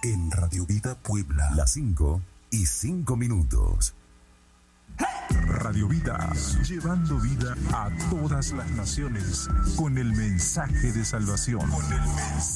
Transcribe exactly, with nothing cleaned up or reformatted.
en Radio Vida Puebla. Las cinco y cinco minutos. Radio Vida, llevando vida a todas las naciones con el mensaje de salvación. Con el mensaje.